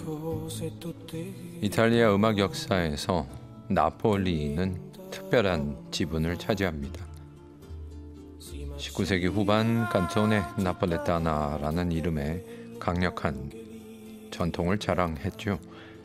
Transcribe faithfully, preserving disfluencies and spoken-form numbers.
이탈리아 음악 역사에서 나폴리는 특별한 지분을 차지합니다. 십구 세기 후반 칸조네 나폴레타나라는 이름의 강력한 전통을 자랑했죠.